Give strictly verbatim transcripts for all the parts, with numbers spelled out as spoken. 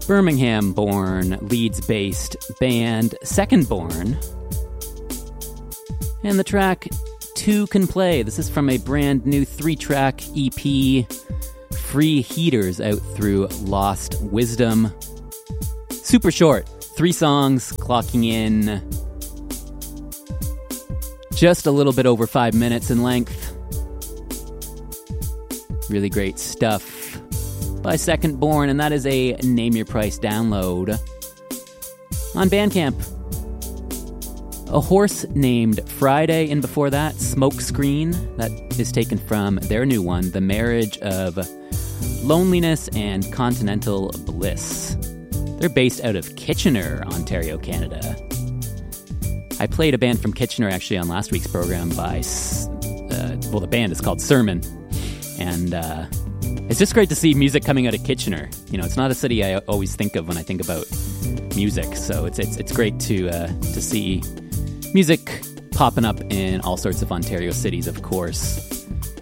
Birmingham-born, Leeds-based band Second Born. And the track Two Can Play. This is from a brand new three-track E P, Free Heaters, out through Lost Wisdom. Super short. Three songs, clocking in just a little bit over five minutes in length. Really great stuff by Second Born, and that is a Name Your Price download on Bandcamp. A Horse Named Friday, and before that, Smokescreen. That is taken from their new one, The Marriage of Loneliness and Continental Bliss. They're based out of Kitchener, Ontario, Canada. I played a band from Kitchener actually on last week's program by, uh, well, the band is called Sermon. And uh, it's just great to see music coming out of Kitchener. You know, it's not a city I always think of when I think about music. So it's it's it's great to uh, to see music popping up in all sorts of Ontario cities, of course.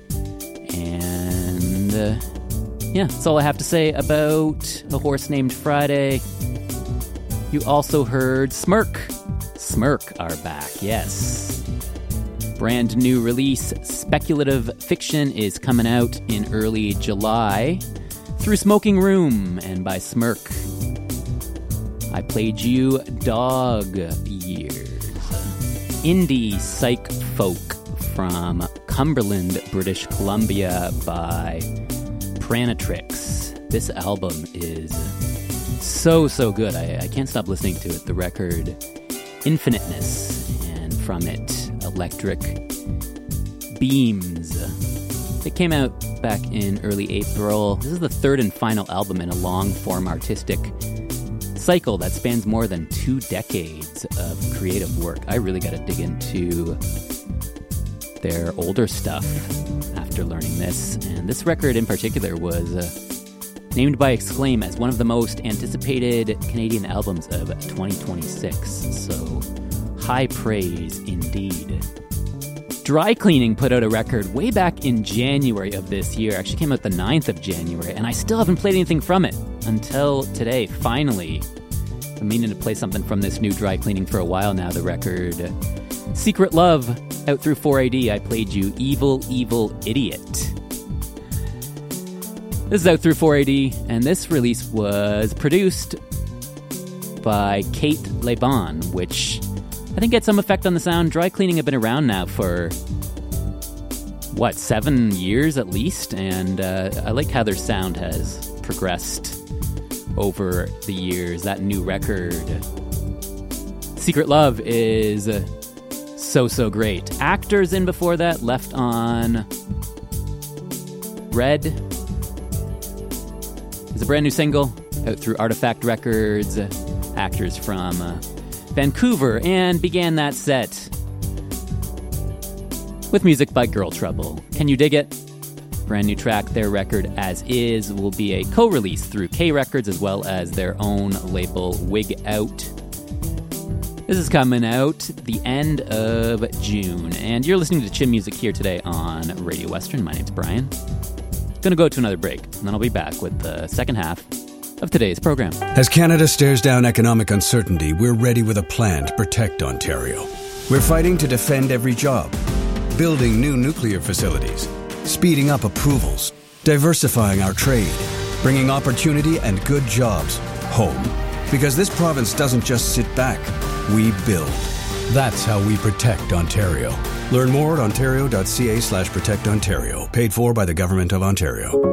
And uh, yeah, that's all I have to say about A Horse Named Friday. You also heard Smirk. Smirk are back, yes. Brand new release, Speculative Fiction, is coming out in early July through Smoking Room and by Smirk. I played you Dog Years. Indie psych folk from Cumberland, British Columbia by Pranatrix. This album is so, so good. I, I can't stop listening to it. The record Infiniteness, and from it, Electric Beams. It came out back in early April. This is the third and final album in a long-form artistic cycle that spans more than two decades of creative work. I really got to dig into their older stuff after learning this. And this record in particular was uh, named by Exclaim as one of the most anticipated Canadian albums of twenty twenty-six. So, high praise indeed. Dry Cleaning put out a record way back in January of this year. Actually came out the ninth of January, and I still haven't played anything from it until today, finally. I've been meaning to play something from this new Dry Cleaning for a while now, the record Secret Love, out through four A D. I played you Evil, Evil Idiot. This is out through four A D, and this release was produced by Kate LeBon, which I think gets some effect on the sound. Dry Cleaning have been around now for, what, seven years at least? And uh, I like how their sound has progressed over the years. That new record, Secret Love, is so, so great. Actors in before that, Left on Red is a brand new single out through Artifact Records. Actors from uh, Vancouver, and began that set with music by Girl Trouble. Can you dig it? Brand new track. Their record As Is will be a co-release through K Records as well as their own label Wig Out. This is coming out the end of June, and you're listening to Chin Music here today on Radio Western. My name's Brian. Gonna go to another break, and then I'll be back with the second half of today's program. As Canada stares down economic uncertainty, we're ready with a plan to protect Ontario. We're fighting to defend every job, building new nuclear facilities, speeding up approvals, diversifying our trade, bringing opportunity and good jobs home. Because this province doesn't just sit back, we build. That's how we protect Ontario. Learn more at ontario.ca slash protect Ontario. Paid for by the Government of Ontario.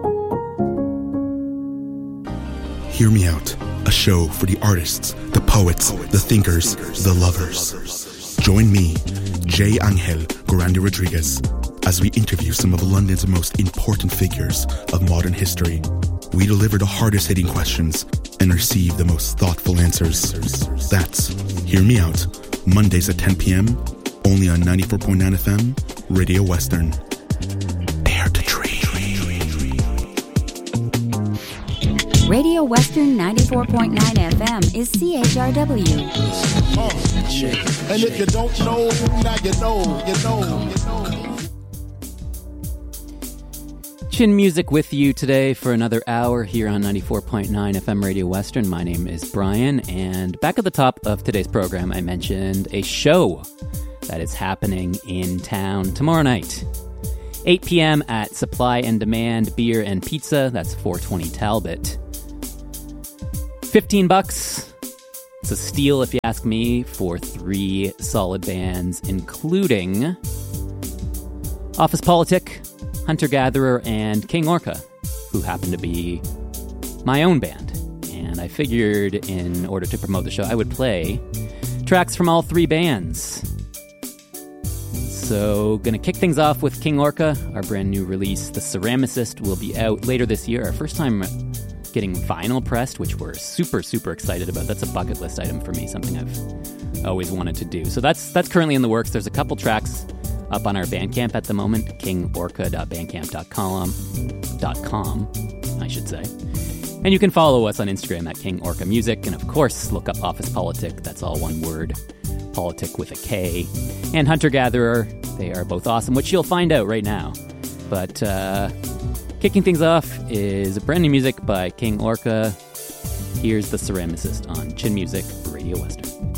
Hear Me Out, a show for the artists, the poets, the thinkers, the lovers. Join me, J. Angel Grande Rodriguez, as we interview some of London's most important figures of modern history. We deliver the hardest hitting questions and receive the most thoughtful answers. That's Hear Me Out, Mondays at ten p.m, only on ninety-four point nine F M, Radio Western. Dare to dream. Radio Western ninety-four point nine F M is C H R W. Uh, and if you don't know, now you know, you know, you know. Chin Music with you today for another hour here on ninety-four point nine F M Radio Western. My name is Brian, and back at the top of today's program, I mentioned a show that is happening in town tomorrow night. eight p.m. at Supply and Demand Beer and Pizza. That's four twenty Talbot. fifteen bucks. It's a steal, if you ask me, for three solid bands, including Office Politic, Hunter Gatherer, and King Orca, who happen to be my own band. And I figured in order to promote the show, I would play tracks from all three bands. So, gonna kick things off with King Orca, our brand new release. The Ceramicist will be out later this year. Our first time getting vinyl pressed, which we're super, super excited about. That's a bucket list item for me, something I've always wanted to do. So that's that's currently in the works. There's a couple tracks up on our Bandcamp at the moment, king orca dot bandcamp dot com, I should say. And you can follow us on Instagram at King Orca Music, and of course, look up Office Politic. That's all one word, Politic with a K. And Hunter Gatherer, they are both awesome, which you'll find out right now. But uh, kicking things off is brand new music by King Orca. Here's The Ceramicist on Chin Music Radio Western.